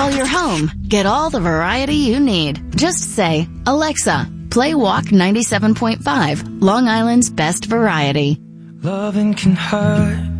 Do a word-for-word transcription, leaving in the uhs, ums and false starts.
call your home. Get all the variety you need. Just say, Alexa, play Walk ninety-seven point five, Long Island's best variety. Loving can hurt.